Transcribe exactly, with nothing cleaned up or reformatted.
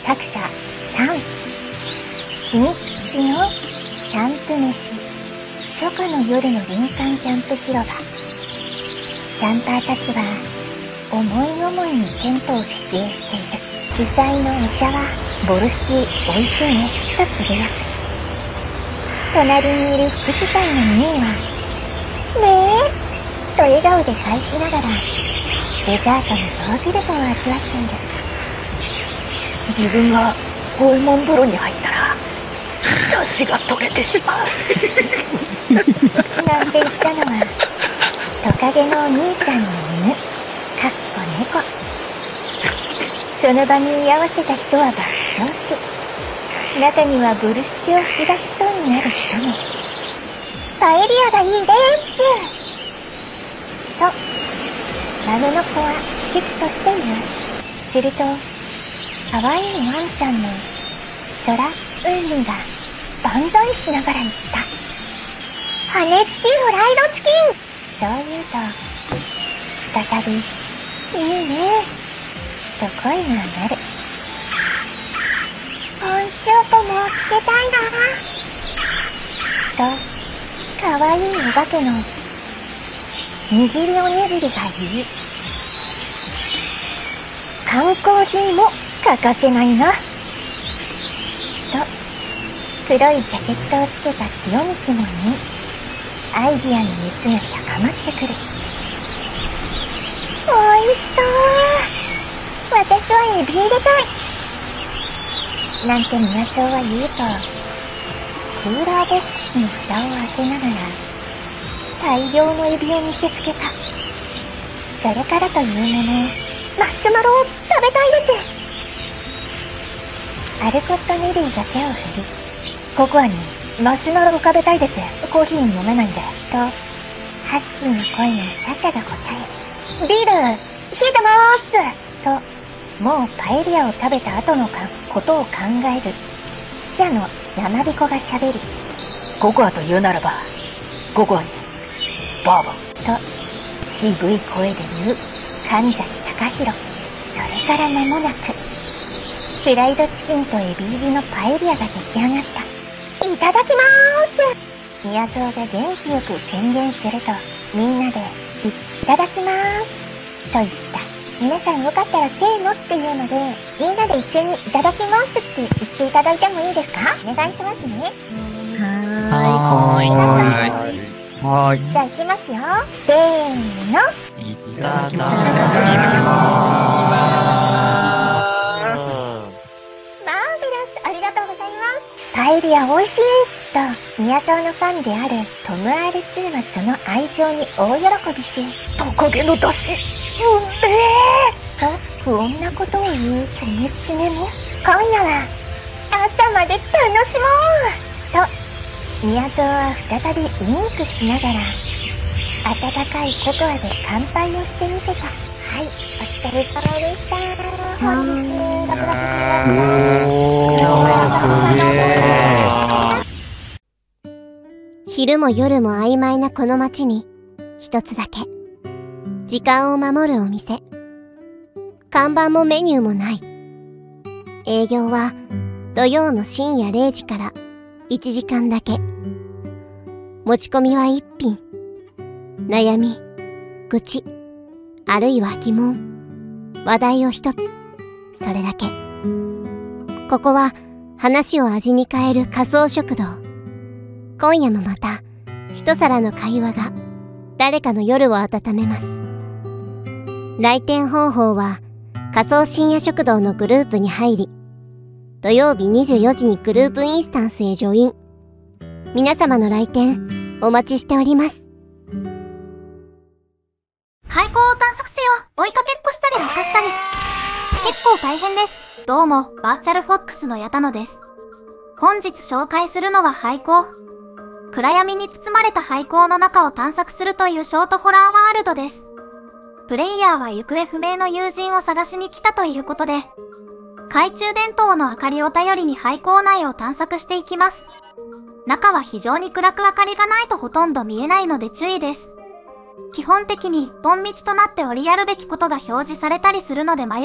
作者さん、秘密基地のキャンプ飯。初夏の夜の林間キャンプ広場。キャンパーたちは思い思いにテントを設営している。主催のお茶はボルシチ美味しいねとつぶやく。隣にいる副主催のミーはねえと笑顔で返しながらデザートのヨーグルトを味わっている。 自分が拷問風呂に入ったら出汁が取れてしまうなんて言ったのはトカゲのお兄さんの犬、かっこ猫。その場に居合わせた人は爆笑し、中にはボルシチを吹き出しそうになる人も。パエリアがいいですと孫の子は危機として言う。すると可愛いワンちゃんの空海が万歳しながら言った。羽根付きフライドチキン。そう言うと再びいいねと声が上がる。コーンスープもつけたいなと可愛いお化けの握りおにぎりが言う。缶コーヒーも欠かせないなと黒いジャケットをつけたティオミキも言い、アイディアの熱が高まってくる。おいしそう。私はエビ入れたいなんて宮荘は言うと、クーラーボックスの蓋を開けながら大量のエビを見せつけた。それからというもの、マッシュマロを食べたいです。アルコット・ネリーが手を振り、ココアにマシュマロを食べたいです。コーヒー飲めないんで。と、ハスキーの声のサシャが答え、ビール、冷えてまーすと、もうパエリアを食べた後のかことを考える。記者の山彦が喋り、 ココアと言うならば、ココアに、バーボン。 と、渋い声で言う、神崎隆弘。それから間もなく、フライドチキンとエビ入りのパエリアが出来上がった。いただきまーす。宮蔵が元気よく宣言すると、みんなで、いただきまーす。と言った。皆さんよかったらせーのっていうので、みんなで一緒にいただきますって言っていただいてもいいですか？お願いしますね。 はーい。 はーい。はーい。じゃあ行きますよ。せーの。 いただきまーす。 マーベラス、ありがとうございます。パエリア美味しいと、宮沢のファンであるトム アールツー はその愛情に大喜びし、 トカゲの出汁、うんめーと不穏なことを言うチョメチメも、今夜は朝まで楽しもうと、宮沢は再びウインクしながら、温かいココアで乾杯をしてみせた。はい、お疲れ様でした。本日、ろくがつじゅうにち。 昼も夜も曖昧なこの街に、一つだけ、時間を守るお店。看板もメニューもない。営業は土曜の深夜れいじからいちじかんだけ。持ち込みは一品。悩み、愚痴、あるいは疑問、話題を一つ。それだけ。ここは話を味に変える仮想食堂。今夜もまた一皿の会話が誰かの夜を温めます。来店方法は仮想深夜食堂のグループに入り、土曜日にじゅうよじにグループインスタンスへジョイン。皆様の来店お待ちしております。 廃校を探索せよ。追いかけっこしたり落としたり。結構大変です。どうも、バーチャルフォックスの矢田野です。本日紹介するのは廃校。暗闇に包まれた廃校の中を探索するというショートホラーワールドです。プレイヤーは行方不明の友人を探しに来たということで、懐中電灯の明かりを頼りに廃校内を探索していきます。中は非常に暗く明かりがないとほとんど見えないので注意です。基本的に一本道となって折りやるべきことが表示されたりするので迷